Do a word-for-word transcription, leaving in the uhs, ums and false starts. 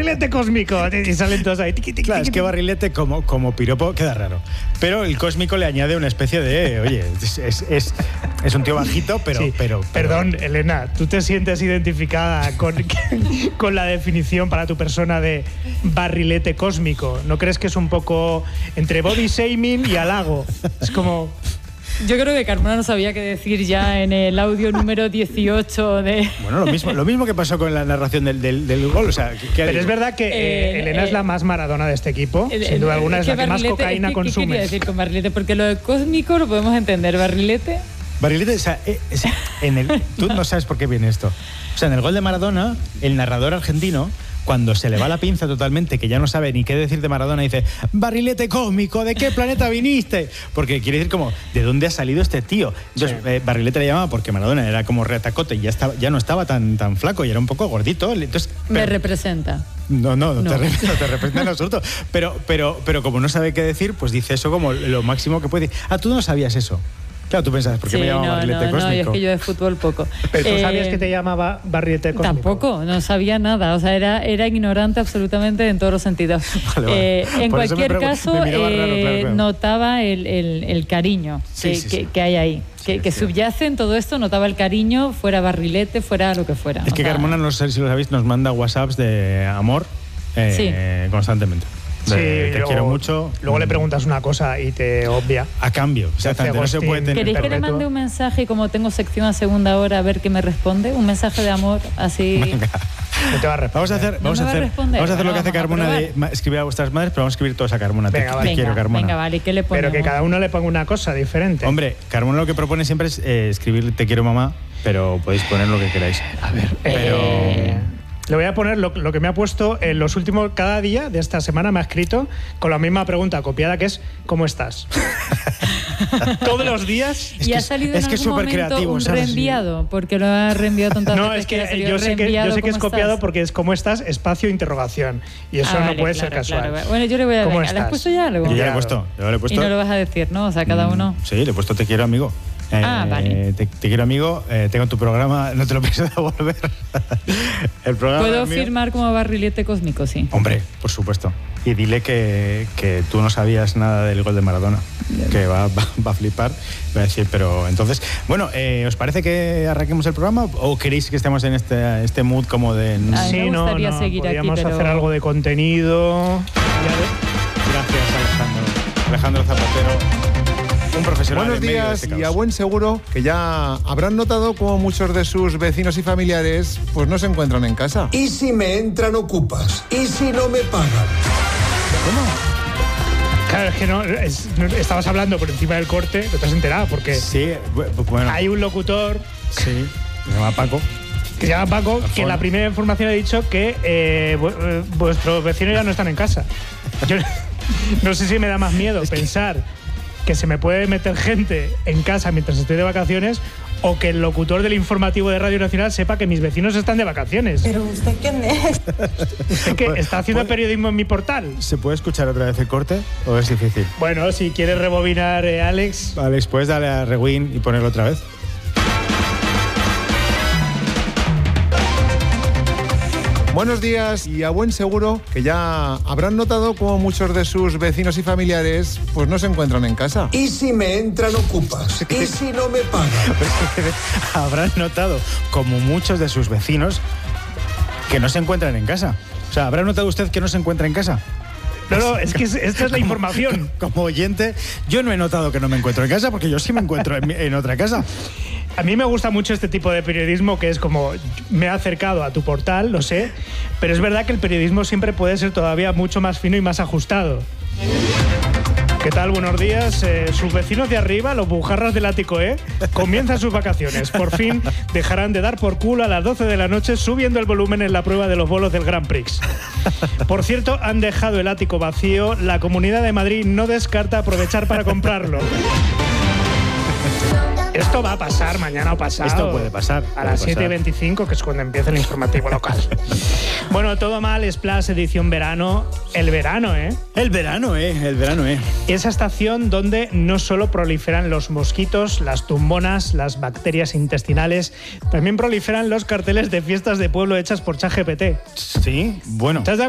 barrilete cósmico. Y salen todos ahí. Tiqui, tiqui, claro, tiqui, es que barrilete como, como piropo queda raro. Pero el cósmico le añade una especie de, oye, es, es, es, es un tío bajito, pero, sí. pero, pero... Perdón, Elena, ¿tú te sientes identificada con, con la definición para tu persona de barrilete cósmico? ¿No crees que es un poco entre body shaming y halago? Es como... Yo creo que Carmona no sabía qué decir ya en el audio número dieciocho de... Bueno, lo mismo, lo mismo que pasó con la narración del, del, del gol. O sea, ¿qué, qué Pero es verdad que eh, Elena eh, es la más Maradona de este equipo. Eh, Sin duda alguna es la que más cocaína ¿qué, consume. ¿Qué quería decir con barrilete? Porque lo de cósmico lo podemos entender. ¿Barrilete? Barrilete, o sea, es, en el, tú no sabes por qué viene esto. O sea, en el gol de Maradona, el narrador argentino, cuando se le va la pinza totalmente, que ya no sabe ni qué decir de Maradona, dice, barrilete cósmico, ¿de qué planeta viniste? Porque quiere decir como, ¿de dónde ha salido este tío? Entonces, sí. eh, barrilete le llamaba porque Maradona era como retacote y ya, estaba, ya no estaba tan, tan flaco y era un poco gordito. Entonces, pero, me representa. No, no, no, no. Te, no te representa en absoluto. Pero, pero, pero como no sabe qué decir, pues dice eso como lo máximo que puede. Ah, tú no sabías eso. Claro, tú pensabas, ¿por qué sí, me llamaba no, barrilete no, cósmico? No, es que yo de fútbol poco. ¿Pero tú eh, sabías que te llamaba barrilete cósmico? Tampoco, no sabía nada. O sea, era, era ignorante absolutamente en todos los sentidos. Vale, vale. Eh, en Por cualquier caso, eh, raro, claro, claro. notaba el, el, el cariño sí, que, sí, sí. Que, que hay ahí. Que, sí, que subyace en todo esto, notaba el cariño, fuera barrilete, fuera lo que fuera. Es que notaba. Carmona, no sé si lo sabéis, nos manda WhatsApps de amor eh, sí. constantemente. Sí, te luego, quiero mucho. Luego le preguntas una cosa y te obvia. A cambio, exactamente. No se puede tener. ¿Queréis que le mande un mensaje y como tengo sección a segunda hora a ver qué me responde? Un mensaje de amor así. Venga. No te va a responder. Vamos a hacer, vamos no a hacer, vamos a hacer bueno, lo que hace Carmona de escribir a vuestras madres, pero vamos a escribir todos a Carmona. Venga, te, vale. te quiero, Carmona. Venga, vale. ¿Qué le ponemos? Pero que cada uno le ponga una cosa diferente. Hombre, Carmona lo que propone siempre es eh, escribir te quiero mamá, pero podéis poner lo que queráis. A ver, pero. Eh... Le voy a poner lo, lo que me ha puesto en los últimos, cada día de esta semana me ha escrito con la misma pregunta copiada que es ¿cómo estás? Todos los días. Y es ha salido es en que algún momento creativo, un ¿sabes? reenviado, porque lo ha reenviado tantas no, veces. es que, que yo sé que yo sé que es copiado estás? Porque es ¿cómo estás? Espacio interrogación. Y eso ah, no vale, puede claro, ser casual. Claro. Bueno, yo le voy a ¿Cómo venga, ¿le has puesto ya algo? Yo ya claro. le he puesto, yo le he puesto. Y no lo vas a decir, ¿no? O sea, cada uno. Mm, sí, le he puesto te quiero amigo. Eh, ah, vale. Te, te quiero amigo, eh, tengo tu programa, no te lo pienso devolver. El programa ¿Puedo mío. firmar como barrilete cósmico? Sí. Hombre, por supuesto. Y dile que, que tú no sabías nada del gol de Maradona, que va, va, va a flipar. Va a decir, pero entonces... Bueno, eh, ¿os parece que arranquemos el programa o queréis que estemos en este, este mood como de... Ay, sí, me gustaría no, no, seguir podríamos aquí, pero... hacer algo de contenido. Gracias, Alejandro. Alejandro Zapatero. Un profesional. Buenos días y a buen seguro que ya habrán notado cómo muchos de sus vecinos y familiares pues no se encuentran en casa. ¿Y si me entran ocupas? ¿Y si no me pagan? ¿Cómo? Claro, es que no, es, no estabas hablando por encima del corte, no te has enterado porque sí, bueno. Hay un locutor sí, se llama Paco. Que se llama Paco, que en la primera información ha dicho que eh, vuestros vecinos ya no están en casa. Yo no sé si me da más miedo es pensar que... que se me puede meter gente en casa mientras estoy de vacaciones o que el locutor del informativo de Radio Nacional sepa que mis vecinos están de vacaciones. ¿Pero usted quién es? ¿Usted qué? ¿Está haciendo periodismo en mi portal? ¿Se puede escuchar otra vez el corte o es difícil? Bueno, si quieres rebobinar, eh, Alex... Alex, ¿puedes darle a rewind y ponerlo otra vez? Buenos días y a buen seguro que ya habrán notado cómo muchos de sus vecinos y familiares pues no se encuentran en casa. ¿Y si me entran ocupas? ¿Y si no me pagan? Habrán notado como muchos de sus vecinos que no se encuentran en casa. O sea, ¿habrá notado usted que no se encuentra en casa? No, no, es que esta es la como, información. Como oyente, yo no he notado que no me encuentro en casa porque yo sí me encuentro en, en otra casa. A mí me gusta mucho este tipo de periodismo que es como, me he acercado a tu portal, lo sé, pero es verdad que el periodismo siempre puede ser todavía mucho más fino y más ajustado. ¿Qué tal? Buenos días. Eh, sus vecinos de arriba, los bujarras del ático E, comienzan sus vacaciones. Por fin dejarán de dar por culo a las doce de la noche subiendo el volumen en la prueba de los bolos del Grand Prix. Por cierto, han dejado el ático vacío. La Comunidad de Madrid no descarta aprovechar para comprarlo. Esto va a pasar mañana o pasado. Esto puede pasar. A las siete y veinticinco, que es cuando empieza el informativo local. Bueno, todo mal, Splash edición verano. El verano, ¿eh? El verano, ¿eh? El verano, ¿eh? Esa estación donde no solo proliferan los mosquitos, las tumbonas, las bacterias intestinales, también proliferan los carteles de fiestas de pueblo hechas por ChatGPT. Sí, bueno. ¿Te has dado